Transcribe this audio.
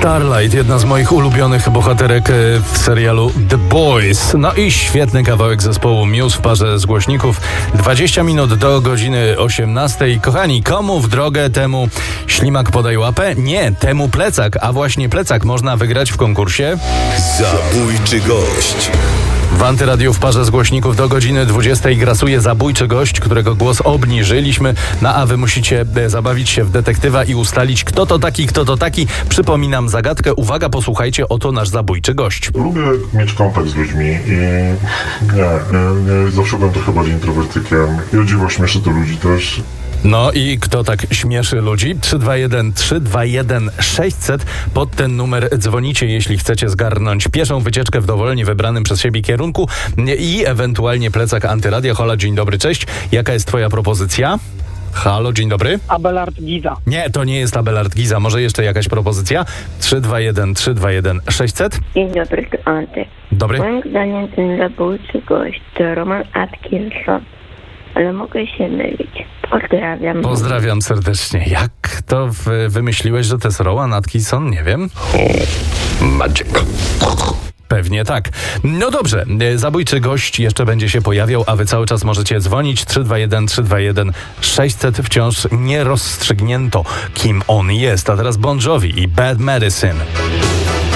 Starlight, jedna z moich ulubionych bohaterek w serialu The Boys. No i świetny kawałek zespołu Muse w parze z głośników. 20 minut do godziny 18. Kochani, komu w drogę, temu ślimak podaj łapę? Nie, temu plecak, a właśnie plecak można wygrać w konkursie Zabójczy gość. w Antyradiu w parze z głośników do godziny 20 grasuje zabójczy gość, którego głos obniżyliśmy. No a wy musicie zabawić się w detektywa i ustalić, kto to taki. Przypominam zagadkę. Uwaga, posłuchajcie, oto nasz zabójczy gość. Lubię mieć kontakt z ludźmi i nie zawsze byłem trochę bardziej introwertykiem. I o dziwo śmieszę to ludzi też. No i kto tak śmieszy ludzi? 321 600. Pod ten numer dzwonicie, jeśli chcecie zgarnąć pieszą wycieczkę w dowolnie wybranym przez siebie kierunku i ewentualnie plecak Antyradia. Hola, dzień dobry, cześć. Jaka jest twoja propozycja? Halo, dzień dobry. Abelard Giza. Nie, to nie jest Abelard Giza. Może jeszcze jakaś propozycja? 321 600. Dzień dobry, to Antek. Dobry. Moim zdaniem ten zabójczy gość to Roman Atkinson, ale mogę się mylić. Pozdrawiam. Pozdrawiam serdecznie. Jak to wymyśliłeś, że to jest Rowan Atkinson? Nie wiem. Magic. Pewnie tak. No dobrze, zabójczy gość jeszcze będzie się pojawiał, a wy cały czas możecie dzwonić 321 600. Wciąż nie rozstrzygnięto, kim on jest. A teraz Bon Jovi i Bad Medicine.